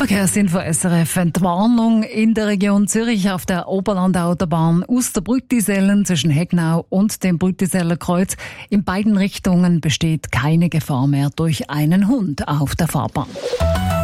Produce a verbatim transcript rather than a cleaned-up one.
Verkehrsinfo S R F. Entwarnung in der Region Zürich auf der Oberland-Autobahn aus der Brüttisellen zwischen Hegnau und dem Brüttiseller Kreuz. In beiden Richtungen besteht keine Gefahr mehr durch einen Hund auf der Fahrbahn.